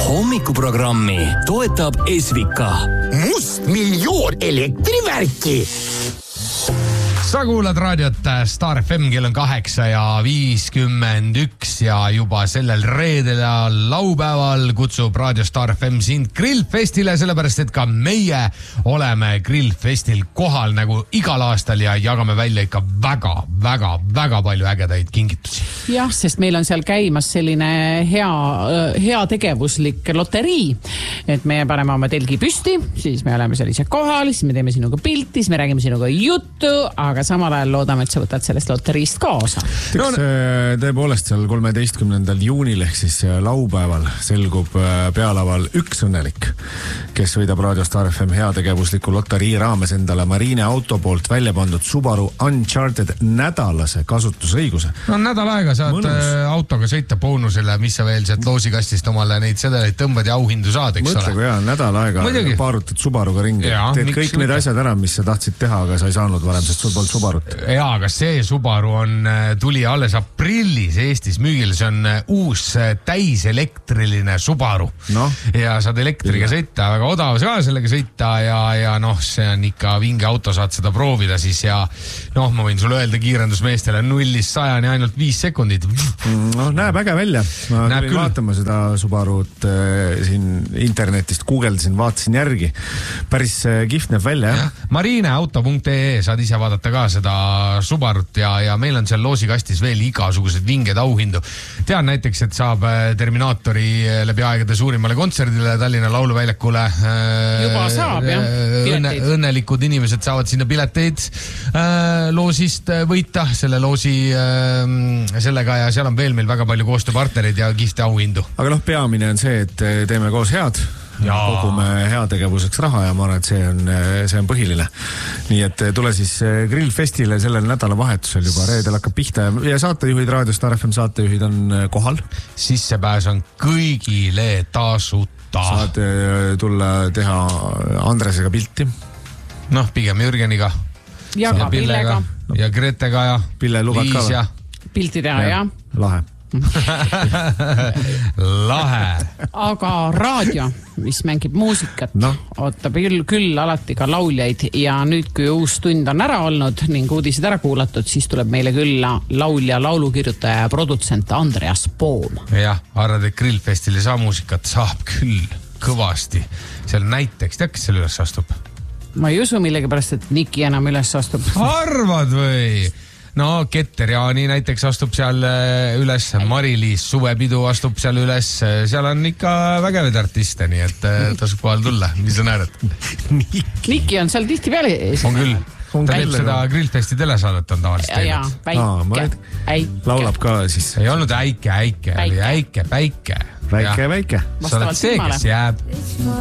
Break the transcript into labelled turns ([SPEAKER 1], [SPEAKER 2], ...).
[SPEAKER 1] Hommikuprogrammi toetab Esvika.
[SPEAKER 2] Mustmiljoon elektrivärki.
[SPEAKER 3] Sa kuulad raadiot Star FM, kell on 8:51 ja juba sellel reedel ja laupäeval kutsub Raadio Star FM sind grillfestile, sellepärast et ka meie oleme grillfestil kohal nagu igal aastal ja jagame välja ikka väga palju ägedaid kingitusi.
[SPEAKER 4] Jah, sest meil on seal käimas selline hea tegevuslik loterii, et me paneme oma telgi püsti, siis me oleme seal ise kohal, siis me teeme sinuga pilti, siis me räägime sinuga juttu, aga samal ajal loodame, et sa võtad sellest loteriist kaasa.
[SPEAKER 5] Tõepoolest seal 13. juunil ehk siis laupäeval selgub pealaval üks õnnelik, kes võidab Raadio Star FM heategevusliku loterii raames endale Marine auto poolt välja pandud Subaru Uncharted nädalase kasutusõiguse.
[SPEAKER 3] No nädal aega saad autoga sõita boonusele, mis sa veel sealt loosikastist omale neid sedeleid tõmbad ja auhindu saad, eks ole.
[SPEAKER 5] Mõtle, kui nädal aega paarutad Subaruga ringi. Teed kõik need asjad ära, mis sa tahtsid teha, aga sa ei saanud varem, sest sul polnud Subarut.
[SPEAKER 3] Jaa, aga see Subaru tuli alles aprillis Eestis müügil. See on uus täiselektriline Subaru. Ja saad elektriga sõita, väga odavas ka sellega sõita ja see on ikka vinge auto, saad seda proovida siis ja ma võin sulle öelda kiirendusmeestele 0-100 ainult 5 sekundit.
[SPEAKER 5] Näeb äge välja. Ma tulin vaatama seda Subarut siin internetist, googledasin, vaatasin järgi. Päris kihvneb välja, jah?
[SPEAKER 3] Marineauto.ee saad ise vaadata ka seda Subarut ja meil on seal loosikastis veel igasugused vinged auhindu. Tean näiteks, et saab Terminaatori läbi aegade suurimale kontserdile Tallinna Lauluväljakule.
[SPEAKER 4] Juba saab, jah.
[SPEAKER 3] Õnnelikud inimesed saavad sinna pileteid loosist võita selle loosi sellega ja seal on veel meil väga palju koostööpartnereid ja kihvte auhindu.
[SPEAKER 5] Aga peamine on see, et teeme koos head. Kogume heategevuseks raha ja ma arvan, et see on põhiline. Nii et tule siis grillfestile sellel nädalavahetusel juba, reedel hakkab pihta ja saatejuhid, Raadio Star FM saatejuhid on kohal.
[SPEAKER 3] Sissepääs on kõigile tasuta.
[SPEAKER 5] Saad tulla teha Andresega pilti.
[SPEAKER 3] Pigem Jürgeniga.
[SPEAKER 4] Ja ka Pillega.
[SPEAKER 3] Ja Gretega ja
[SPEAKER 5] Pille lubad ka või?
[SPEAKER 4] Pilti teha, jah.
[SPEAKER 5] Lahe.
[SPEAKER 3] Lahe.
[SPEAKER 4] Aga raadio, mis mängib muusikat, ootab küll alati ka lauljaid ja nüüd, kui uus tund on ära olnud ning uudised ära kuulatud, siis tuleb meile külla laulja, laulukirjutaja ja produtsent Andreas Poom.
[SPEAKER 3] Jah, arvad, et grillfestili saa muusikat saab küll kõvasti. Seal näiteks, tead, kes seal üles astub?
[SPEAKER 4] Ma ei usu millegipärast, et Niki enam üles astub.
[SPEAKER 3] Arvad või? Keter Jaani näiteks astub seal üles, Mari-Liis Suvepidu astub seal üles, seal on ikka vägevad artiste, nii et tasub kohal tulla, mis sa näed?
[SPEAKER 4] Niki on seal tihti peale ees.
[SPEAKER 3] On küll, ta teeb seda grillfesti telesaadet on tavaliselt teinud.
[SPEAKER 4] Jaa, päike.
[SPEAKER 5] Laulab ka siis.
[SPEAKER 3] Ei olnud äike, oli äike, päike.
[SPEAKER 5] Väike.
[SPEAKER 3] Sa oled see, kes jääb.